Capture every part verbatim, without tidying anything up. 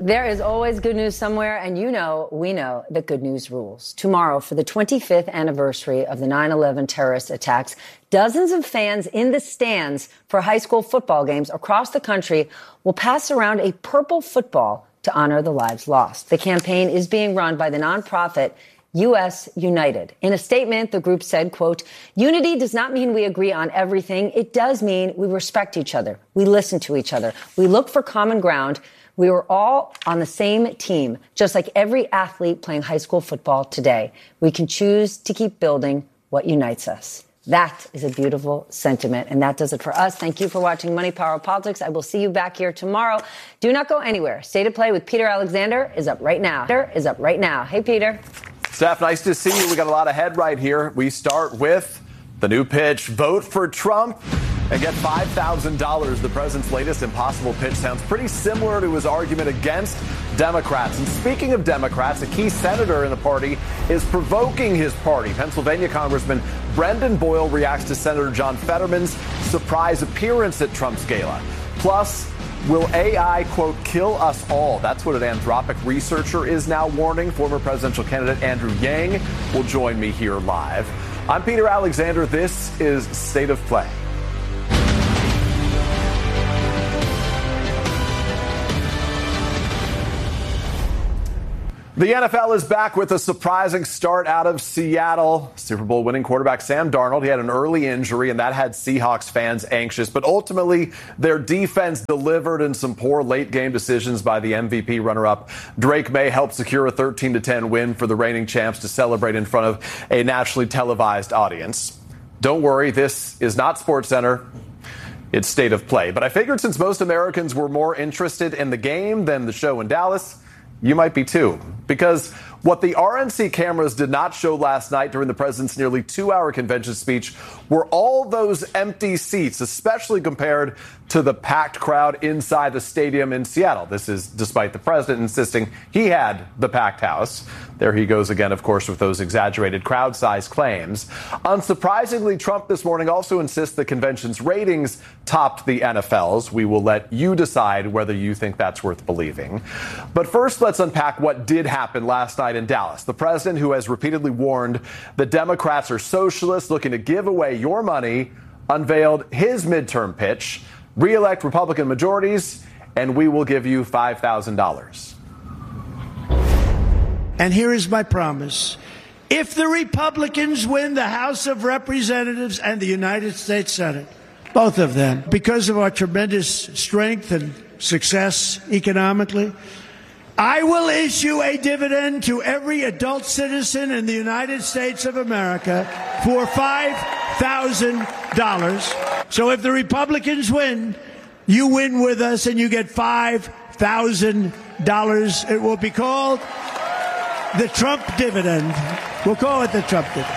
There is always good news somewhere, and you know, we know that good news rules. Tomorrow, for the twenty-fifth anniversary of the nine eleven terrorist attacks, dozens of fans in the stands for high school football games across the country will pass around a purple football to honor the lives lost. The campaign is being run by the nonprofit U S United. In a statement, the group said, quote, "Unity does not mean we agree on everything. It does mean we respect each other. We listen to each other. We look for common ground. We were all on the same team, just like every athlete playing high school football today. We can choose to keep building what unites us." That is a beautiful sentiment, and that does it for us. Thank you for watching Money, Power, Politics. I will see you back here tomorrow. Do not go anywhere. State of Play with Peter Alexander is up right now. Peter is up right now. Hey, Peter. Steph, nice to see you. We got a lot ahead right here. We start with the new pitch. Vote for Trump and get five thousand dollars. The president's latest impossible pitch sounds pretty similar to his argument against Democrats. And speaking of Democrats, a key senator in the party is provoking his party. Pennsylvania Congressman Brendan Boyle reacts to Senator John Fetterman's surprise appearance at Trump's gala. Plus, will A I, quote, kill us all? That's what an Anthropic researcher is now warning. Former presidential candidate Andrew Yang will join me here live. I'm Peter Alexander. This is State of Play. The N F L is back with a surprising start out of Seattle. Super Bowl winning quarterback Sam Darnold, he had an early injury, and that had Seahawks fans anxious. But ultimately, their defense delivered, and some poor late-game decisions by the M V P runner-up Drake May helped secure a thirteen to ten win for the reigning champs to celebrate in front of a nationally televised audience. Don't worry, this is not SportsCenter. It's State of Play. But I figured since most Americans were more interested in the game than the show in Dallas, you might be too, because what the R N C cameras did not show last night during the president's nearly two-hour convention speech were all those empty seats, especially compared to the packed crowd inside the stadium in Seattle. This is despite the president insisting he had the packed house. There he goes again, of course, with those exaggerated crowd size claims. Unsurprisingly, Trump this morning also insists the convention's ratings topped the N F L's. We will let you decide whether you think that's worth believing. But first, let's unpack what did happen last night in Dallas. The president, who has repeatedly warned the Democrats are socialists looking to give away your money, unveiled his midterm pitch: re-elect Republican majorities, and we will give you five thousand dollars. And here is my promise. If the Republicans win the House of Representatives and the United States Senate, both of them, because of our tremendous strength and success economically, I will issue a dividend to every adult citizen in the United States of America for five thousand dollars. So if the Republicans win, you win with us and you get five thousand dollars. It will be called the Trump dividend. We'll call it the Trump dividend.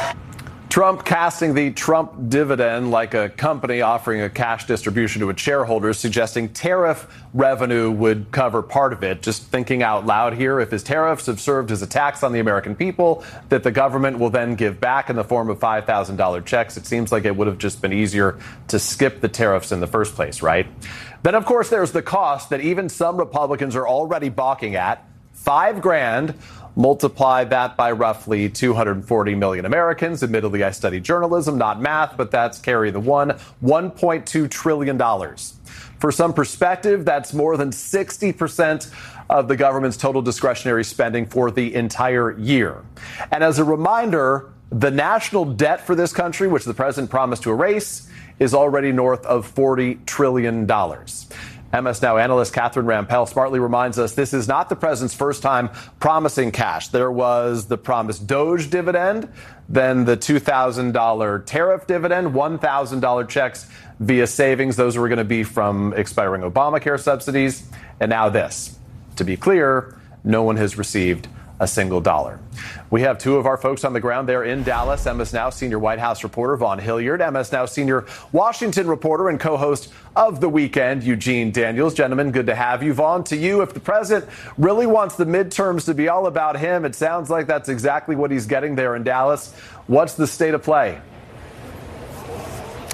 Trump casting the Trump dividend like a company offering a cash distribution to its shareholders, suggesting tariff revenue would cover part of it. Just thinking out loud here, if his tariffs have served as a tax on the American people that the government will then give back in the form of five thousand dollars checks, it seems like it would have just been easier to skip the tariffs in the first place, right? Then, of course, there's the cost that even some Republicans are already balking at. Five grand. Multiply that by roughly two hundred forty million Americans. Admittedly, I study journalism, not math, but that's carry the one. one point two trillion dollars. For some perspective, that's more than sixty percent of the government's total discretionary spending for the entire year. And as a reminder, the national debt for this country, which the president promised to erase, is already north of forty trillion dollars. M S Now analyst Catherine Rampell smartly reminds us this is not the president's first time promising cash. There was the promised Doge dividend, then the two thousand dollars tariff dividend, one thousand dollars checks via savings. Those were going to be from expiring Obamacare subsidies. And now this. To be clear, no one has received a single dollar. We have two of our folks on the ground there in Dallas. M S Now senior White House reporter Vaughn Hilliard, M S Now senior Washington reporter and co-host of The Weekend, Eugene Daniels. Gentlemen, good to have you. Vaughn, to you, if the president really wants the midterms to be all about him, it sounds like that's exactly what he's getting there in Dallas. What's the state of play?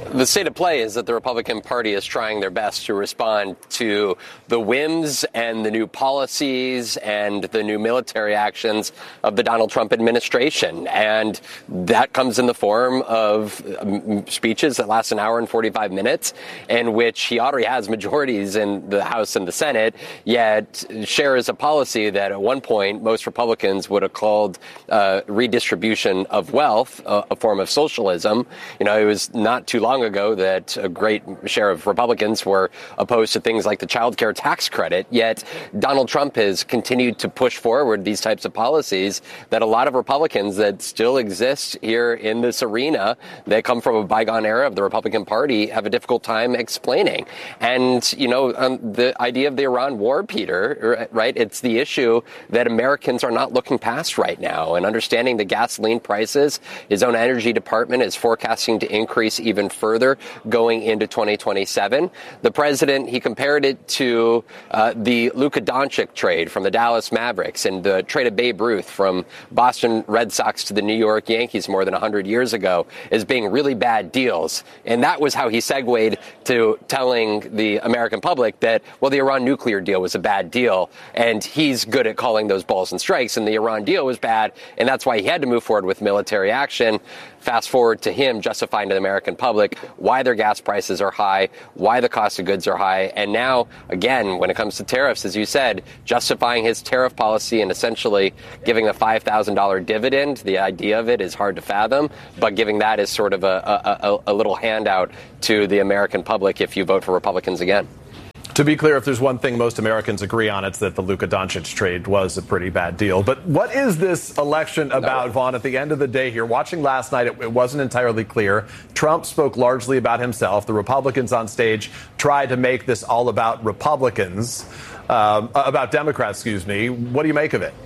The state of play is that the Republican Party is trying their best to respond to the whims and the new policies and the new military actions of the Donald Trump administration. And that comes in the form of speeches that last an hour and forty-five minutes, in which he already has majorities in the House and the Senate, yet shares a policy that at one point most Republicans would have called uh, redistribution of wealth, uh, a form of socialism. You know, it was not too long ago that a great share of Republicans were opposed to things like the child care tax credit, yet Donald Trump has continued to push forward these types of policies that a lot of Republicans that still exist here in this arena that come from a bygone era of the Republican Party have a difficult time explaining. And, you know, um, the idea of the Iran war, Peter, right, it's the issue that Americans are not looking past right now, and understanding the gasoline prices. His own energy department is forecasting to increase even further further going into twenty twenty-seven. The president, he compared it to uh, the Luka Doncic trade from the Dallas Mavericks and the trade of Babe Ruth from Boston Red Sox to the New York Yankees more than one hundred years ago as being really bad deals. And that was how he segued to telling the American public that, well, the Iran nuclear deal was a bad deal. And he's good at calling those balls and strikes. And the Iran deal was bad. And that's why he had to move forward with military action. Fast forward to him justifying to the American public why their gas prices are high, why the cost of goods are high. And now, again, when it comes to tariffs, as you said, justifying his tariff policy and essentially giving a five thousand dollars dividend. The idea of it is hard to fathom, but giving that as sort of a, a, a little handout to the American public if you vote for Republicans again. To be clear, if there's one thing most Americans agree on, it's that the Luka Doncic trade was a pretty bad deal. But what is this election about, no. Vaughn, at the end of the day here? Watching last night, it, it wasn't entirely clear. Trump spoke largely about himself. The Republicans on stage tried to make this all about Republicans, um, about Democrats, excuse me. What do you make of it?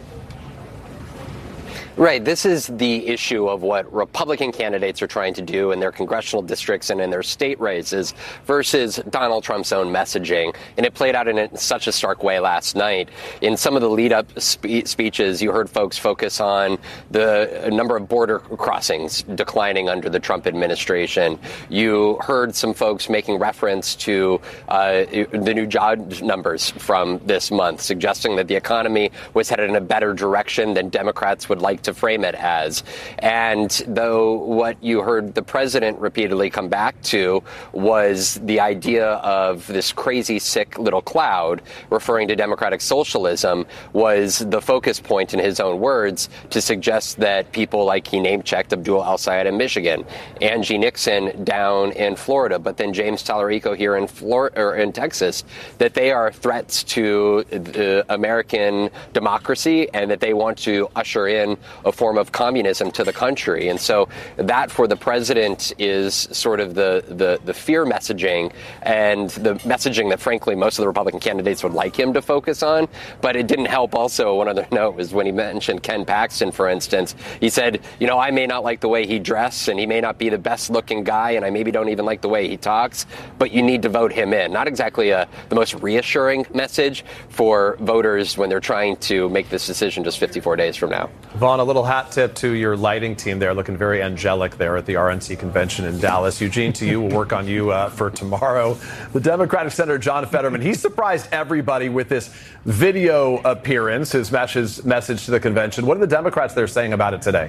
Right. This is the issue of what Republican candidates are trying to do in their congressional districts and in their state races versus Donald Trump's own messaging. And it played out in such a stark way last night. In some of the lead up spe- speeches, you heard folks focus on the number of border crossings declining under the Trump administration. You heard some folks making reference to uh, the new job numbers from this month, suggesting that the economy was headed in a better direction than Democrats would like to frame it as. And though what you heard the president repeatedly come back to was the idea of this crazy, sick little cloud, referring to democratic socialism, was the focus point in his own words to suggest that people like he name-checked Abdul El-Sayed in Michigan, Angie Nixon down in Florida, but then James Tallarico here in Florida or in Texas, that they are threats to the American democracy and that they want to usher in a form of communism to the country. And so that for the president is sort of the, the, the fear messaging and the messaging that, frankly, most of the Republican candidates would like him to focus on. But it didn't help also, one other note was when he mentioned Ken Paxton, for instance, he said, you know, I may not like the way he dressed and he may not be the best looking guy and I maybe don't even like the way he talks, but you need to vote him in. Not exactly a, the most reassuring message for voters when they're trying to make this decision just fifty-four days from now. Vaughn, a little hat tip to your lighting team there, looking very angelic there at the R N C convention in Dallas. Eugene, to you, we'll work on you uh, for tomorrow. The Democratic Senator John Fetterman, he surprised everybody with this video appearance, his message, message to the convention. What are the Democrats there saying about it today?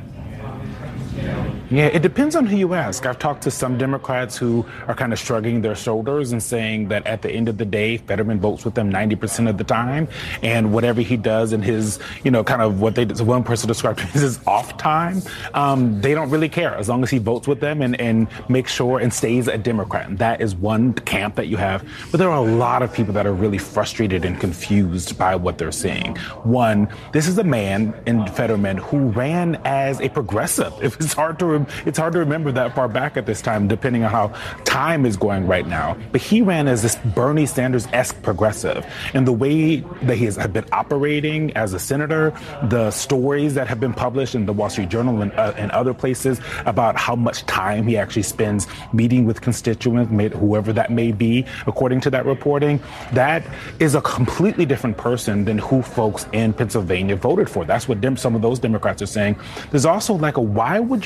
Yeah, it depends on who you ask. I've talked to some Democrats who are kind of shrugging their shoulders and saying that at the end of the day, Fetterman votes with them ninety percent of the time. And whatever he does in his, you know, kind of what they, one person described as his off time, um, they don't really care as long as he votes with them and, and makes sure and stays a Democrat. And that is one camp that you have. But there are a lot of people that are really frustrated and confused by what they're seeing. One, this is a man in Fetterman who ran as a progressive. It's hard to It's hard to remember that far back at this time, depending on how time is going right now. But he ran as this Bernie Sanders-esque progressive. And the way that he has been operating as a senator, the stories that have been published in the Wall Street Journal and, uh, and other places about how much time he actually spends meeting with constituents, whoever that may be, according to that reporting, that is a completely different person than who folks in Pennsylvania voted for. That's what dem- some of those Democrats are saying. There's also like a, why would you help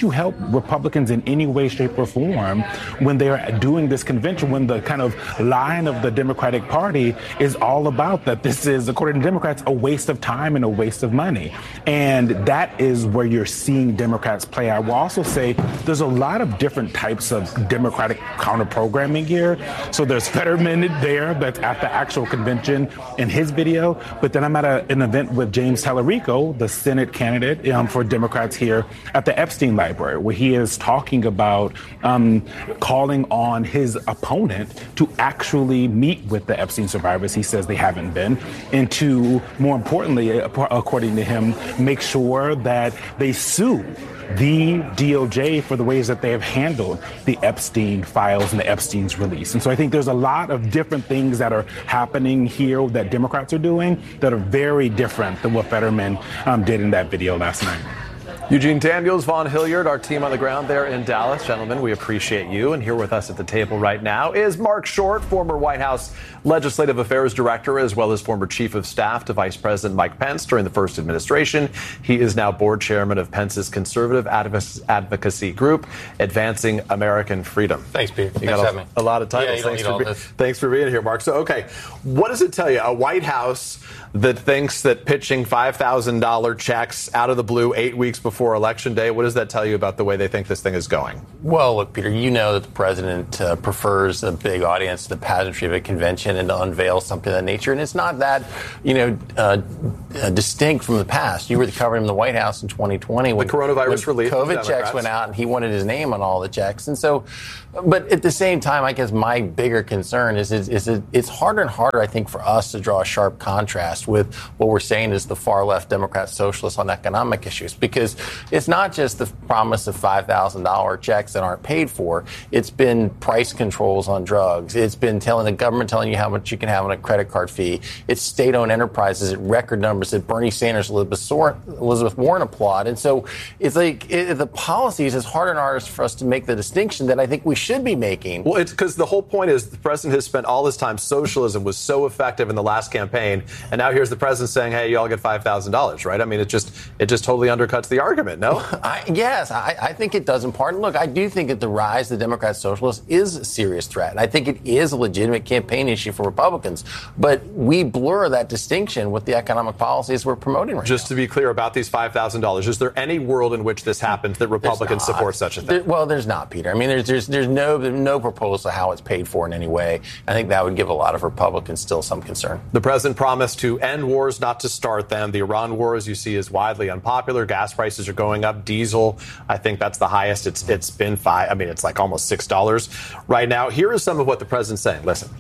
Republicans in any way, shape, or form when they're doing this convention, when the kind of line of the Democratic Party is all about that this is, according to Democrats, a waste of time and a waste of money. And that is where you're seeing Democrats play. I will also say there's a lot of different types of Democratic counter-programming here. So there's Fetterman there that's at the actual convention in his video, but then I'm at a, an event with James Tallarico, the Senate candidate um, for Democrats here at the Epstein Library, where he is talking about um, calling on his opponent to actually meet with the Epstein survivors. He says they haven't been, and to, more importantly, according to him, make sure that they sue the D O J for the ways that they have handled the Epstein files and the Epstein's release. And so I think there's a lot of different things that are happening here that Democrats are doing that are very different than what Fetterman um, did in that video last night. Eugene Daniels, Vaughn Hilliard, our team on the ground there in Dallas. Gentlemen, we appreciate you. And here with us at the table right now is Mark Short, former White House Legislative Affairs Director, as well as former Chief of Staff to Vice President Mike Pence during the first administration. He is now board chairman of Pence's conservative advocacy group, Advancing American Freedom. Thanks, Peter. You Thanks got for a, having me. a lot of titles. Yeah, thanks, for be, thanks for being here, Mark. So, okay, what does it tell you? A White House that thinks that pitching five thousand dollars checks out of the blue eight weeks before Election Day, what does that tell you about the way they think this thing is going? Well, look, Peter, you know that the president uh, prefers a big audience, the pageantry of a convention, and to unveil something of that nature. And it's not that, you know, uh, uh, distinct from the past. You were covering him in the White House in twenty twenty when the coronavirus when relief, COVID checks went out, and he wanted his name on all the checks. And so, but at the same time, I guess my bigger concern is, is, is it, it's harder and harder, I think, for us to draw a sharp contrast with what we're saying is the far left Democrat socialists on economic issues, because it's not just the promise of five thousand dollars checks that aren't paid for. It's been price controls on drugs. It's been telling the government telling you how much you can have on a credit card fee. It's state-owned enterprises at record numbers that Bernie Sanders, Elizabeth, Elizabeth Warren applaud. And so it's like it, the policies is harder and harder for us to make the distinction that I think we should be making. Well, it's because the whole point is the president has spent all this time. Socialism was so effective in the last campaign, and now here's the president saying, "Hey, you all get five thousand dollars," right? I mean, it just it just totally undercuts the argument. No, I, yes, I, I think it does in part. And look, I do think that the rise of the Democrat socialists is a serious threat, and I think it is a legitimate campaign issue for Republicans. But we blur that distinction with the economic policies we're promoting right Just now. to be clear about these five thousand dollars, is there any world in which this happens that Republicans support such a thing? There, well, there's not, Peter. I mean, there's there's there's no no proposal how it's paid for in any way. I think that would give a lot of Republicans still some concern. The president promised to end wars, not to start them. The Iran war, as you see, is widely unpopular. Gas prices are going up. Diesel, I think that's the highest it's it's been. Five. I mean, it's like almost six dollars right now. Here is some of what the president's saying. Listen.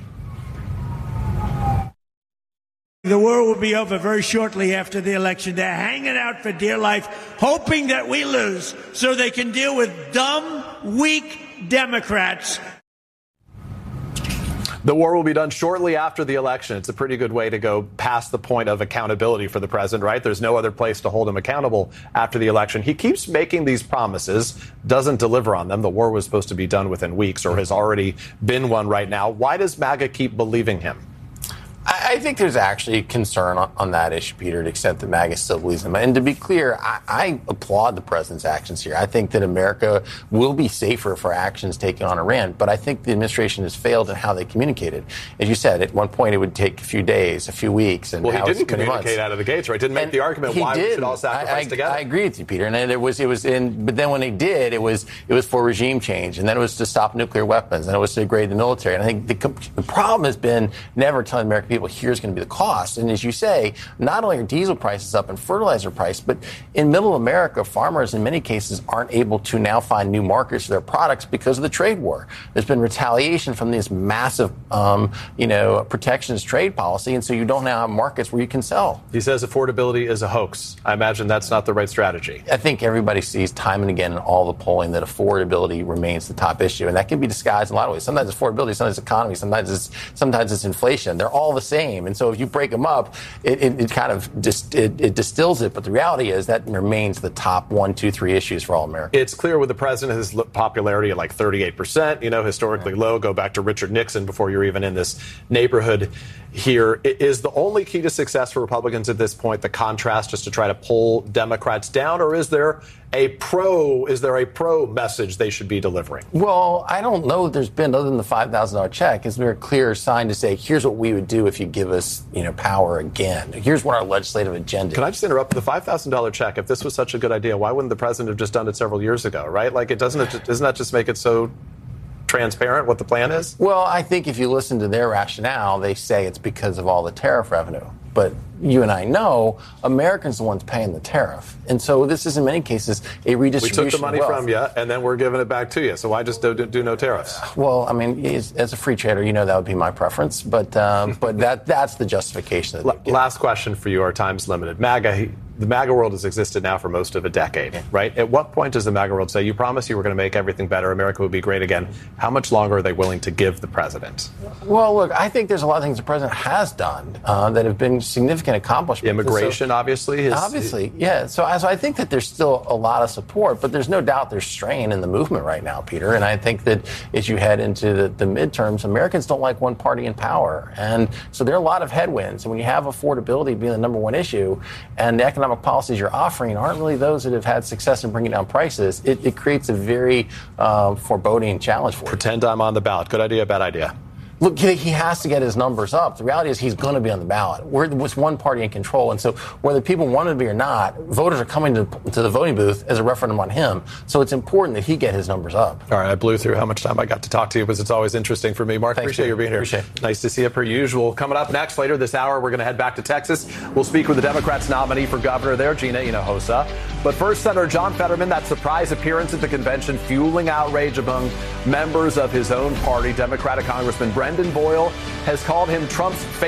The war will be over very shortly after the election. They're hanging out for dear life, hoping that we lose so they can deal with dumb, weak Democrats. The war will be done shortly after the election. It's a pretty good way to go past the point of accountability for the president, right? There's no other place to hold him accountable after the election. He keeps making these promises, doesn't deliver on them. The war was supposed to be done within weeks, or has already been one right now. Why does MAGA keep believing him? I think there's actually concern on, on that issue, Peter, to the extent that MAGA still believes in them. And to be clear, I, I applaud the president's actions here. I think that America will be safer for actions taken on Iran. But I think the administration has failed in how they communicated. As you said, at one point it would take a few days, a few weeks. And well, he didn't communicate months. out of the gates, right? Didn't make and the argument why did. we should all sacrifice I, I, together. I agree with you, Peter. And there was, it was in, but then when they did, it was, it was for regime change. And then it was to stop nuclear weapons. And it was to degrade the military. And I think the, the problem has been never telling the American people, here's going to be the cost. And as you say, not only are diesel prices up and fertilizer price, but in middle America, farmers in many cases aren't able to now find new markets for their products because of the trade war. There's been retaliation from this massive, um, you know, protectionist trade policy, and so you don't now have markets where you can sell. He says affordability is a hoax. I imagine that's not the right strategy. I think everybody sees time and again in all the polling that affordability remains the top issue, and that can be disguised in a lot of ways. Sometimes it's affordability, sometimes it's economy, sometimes it's sometimes it's inflation. They're all the same. same. And so if you break them up, it, it, it kind of just it, it distills it. But the reality is that remains the top one, two, three issues for all Americans. It's clear with the president, his popularity at like thirty-eight percent, you know, historically yeah. low. Go back to Richard Nixon before you're even in this neighborhood here. Is the only key to success for Republicans at this point the contrast, just to try to pull Democrats down, or is there a pro, is there a pro message they should be delivering? Well, I don't know that there's been, other than the five thousand dollars check, is there a clear sign to say, here's what we would do if you give us, you know, power again. Here's what our legislative agenda is. Can I just interrupt? The five thousand dollars check, if this was such a good idea, why wouldn't the president have just done it several years ago, right? Like, it doesn't, it, doesn't that just make it so transparent what the plan is? Well, I think if you listen to their rationale, they say it's because of all the tariff revenue. But you and I know Americans are the ones paying the tariff. And so this is, in many cases, a redistribution. We took the money from you, and then we're giving it back to you. So why just do, do no tariffs? Well, I mean, as, as a free trader, you know that would be my preference. But um, but that that's the justification. That Last question for you. Our time's limited. MAGA, the MAGA world has existed now for most of a decade, yeah. right? At what point does the MAGA world say, you promised you were going to make everything better, America would be great again? How much longer are they willing to give the president? Well, look, I think there's a lot of things the president has done uh, that have been significant accomplishments. Immigration, so, obviously. Is, obviously, yeah. So, so I think that there's still a lot of support, but there's no doubt there's strain in the movement right now, Peter. And I think that as you head into the, the midterms, Americans don't like one party in power. And so there are a lot of headwinds. And when you have affordability being the number one issue and the economic policies you're offering aren't really those that have had success in bringing down prices, it, it creates a very uh, foreboding challenge for you. Pretend I'm on the ballot. Good idea, bad idea? Look, he has to get his numbers up. The reality is he's going to be on the ballot. We're with one party in control. And so whether people want him to be or not, voters are coming to, to the voting booth as a referendum on him. So it's important that he get his numbers up. All right. I blew through how much time I got to talk to you, because it's always interesting for me. Mark, Thanks, appreciate man. you being here. Appreciate it. Nice to see you per usual. Coming up next later this hour, we're going to head back to Texas. We'll speak with the Democrats' nominee for governor there, Gina Hinojosa. But first, Senator John Fetterman, that surprise appearance at the convention fueling outrage among members of his own party. Democratic Congressman Brendan Boyle has called him Trump's favorite